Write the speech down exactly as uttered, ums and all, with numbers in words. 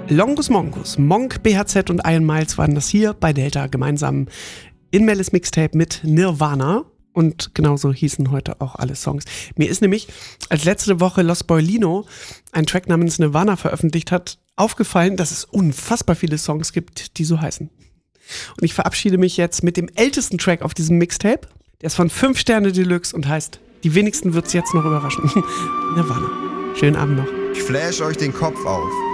Longus Mongus, Monk, B H Z und Iron Miles waren das hier bei Delta gemeinsam in Melis Mixtape mit Nirvana. Und genauso hießen heute auch alle Songs. Mir ist nämlich, als letzte Woche Los Boilino einen Track namens Nirvana veröffentlicht hat, aufgefallen, dass es unfassbar viele Songs gibt, die so heißen. Und ich verabschiede mich jetzt mit dem ältesten Track auf diesem Mixtape. Der ist von fünf Sterne Deluxe und heißt, die wenigsten wird's jetzt noch überraschen. Nirvana. Schönen Abend noch. Ich flash euch den Kopf auf.